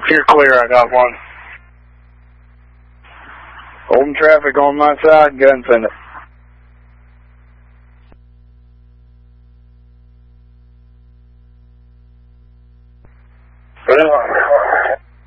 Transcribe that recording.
You're clear, I got one. Holding traffic on my side, go ahead and send it. Put it on.